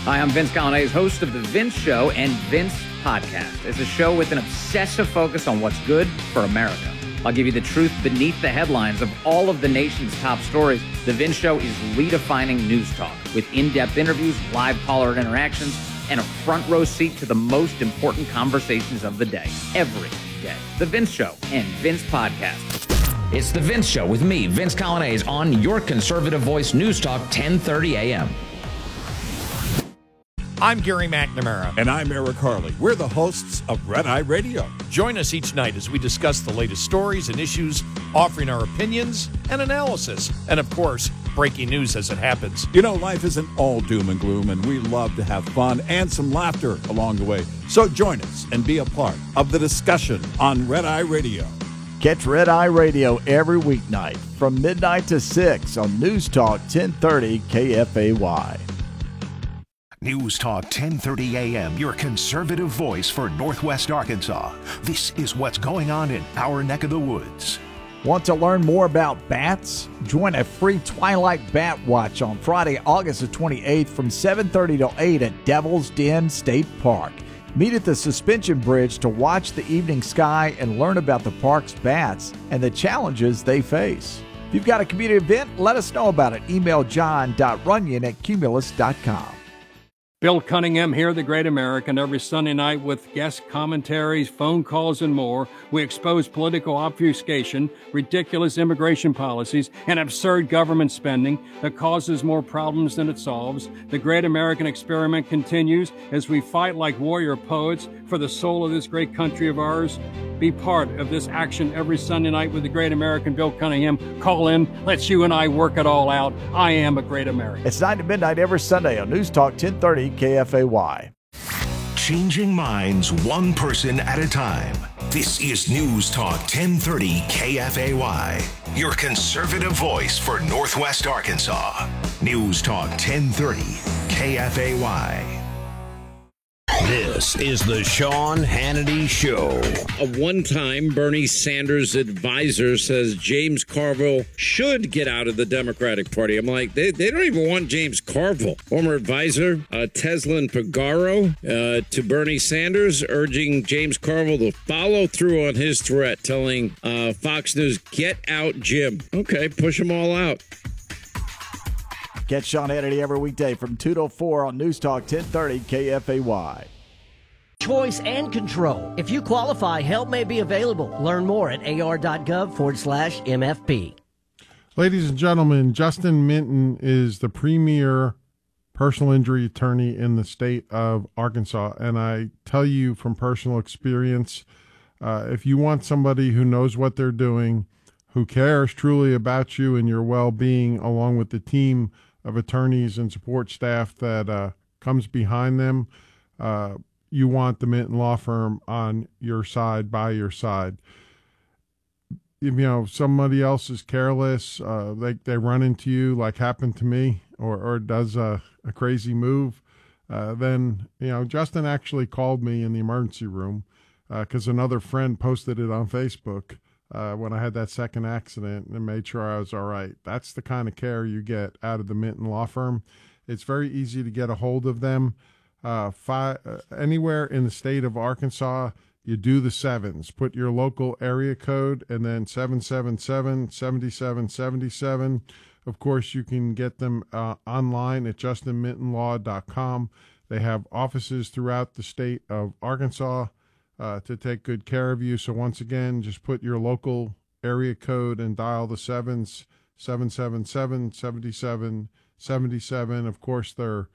Hi, I'm Vince Callanes, host of The Vince Show and Vince Podcast. It's a show with an obsessive focus on what's good for America. I'll give you the truth beneath the headlines of all of the nation's top stories. The Vince Show is redefining news talk with in-depth interviews, live caller interactions, and a front row seat to the most important conversations of the day, every day. The Vince Show and Vince Podcast. It's The Vince Show with me, Vince Callanes, on your conservative voice, News Talk 1030 a.m. I'm Gary McNamara. And I'm Eric Harley. We're the hosts of Red Eye Radio. Join us each night as we discuss the latest stories and issues, offering our opinions and analysis. And, of course, breaking news as it happens. You know, life isn't all doom and gloom, and we love to have fun and some laughter along the way. So join us and be a part of the discussion on Red Eye Radio. Catch Red Eye Radio every weeknight from midnight to 6 on News Talk 1030 KFAY. News Talk 1030 a.m., your conservative voice for Northwest Arkansas. This is what's going on in our neck of the woods. Want to learn more about bats? Join a free Twilight Bat Watch on Friday, August the 28th from 7:30 to 8 at Devil's Den State Park. Meet at the Suspension Bridge to watch the evening sky and learn about the park's bats and the challenges they face. If you've got a community event, let us know about it. Email john.runyon@cumulus.com. Bill Cunningham here, the Great American, every Sunday night with guest commentaries, phone calls, and more. We expose political obfuscation, ridiculous immigration policies, and absurd government spending that causes more problems than it solves. The Great American experiment continues as we fight like warrior poets for the soul of this great country of ours. Be part of this action every Sunday night with the Great American, Bill Cunningham. Call in. Let's you and I work it all out. I am a Great American. It's 9 to midnight every Sunday on News Talk 1030 KFAY. Changing minds one person at a time. This is News Talk 1030 KFAY, your conservative voice for Northwest Arkansas. News Talk 1030 KFAY. This is the Sean Hannity Show. A one-time Bernie Sanders advisor says James Carville should get out of the Democratic Party. I'm like, they don't even want James Carville. Former advisor Teslin Pagaro to Bernie Sanders, urging James Carville to follow through on his threat, telling Fox News, get out, Jim. Okay, push them all out. Catch Sean Hannity every weekday from 2 to 4 on News Talk 1030 KFAY. Choice and control. If you qualify, help may be available. Learn more at ar.gov/MFP. Ladies and gentlemen, Justin Minton is the premier personal injury attorney in the state of Arkansas. And I tell you from personal experience, if you want somebody who knows what they're doing, who cares truly about you and your well-being, along with the team of attorneys and support staff that comes behind them, you want the Minton Law Firm on your side, by your side. If, you know, somebody else is careless, they run into you like happened to me, or does a crazy move, then, you know, Justin actually called me in the emergency room because another friend posted it on Facebook when I had that second accident and made sure I was all right. That's the kind of care you get out of the Minton Law Firm. It's very easy to get a hold of them. Anywhere in the state of Arkansas, you do the sevens. Put your local area code and then 777-7777. Of course, you can get them online at justinmintonlaw.com. They have offices throughout the state of Arkansas to take good care of you. So once again, just put your local area code and dial the sevens, 777-7777. Of course, they're